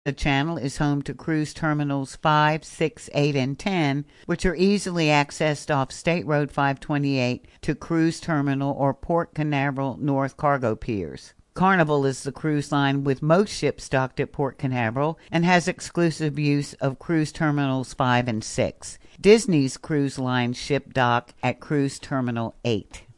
The channel is home to cruise terminals 5, 6, 8, and 10, which are easily accessed off State Road 528 to Cruise Terminal or Port Canaveral North cargo piers. Carnival is the cruise line with most ships docked at Port Canaveral and has exclusive use of Cruise Terminals 5 and 6. Disney's cruise line ship dock at Cruise Terminal 8.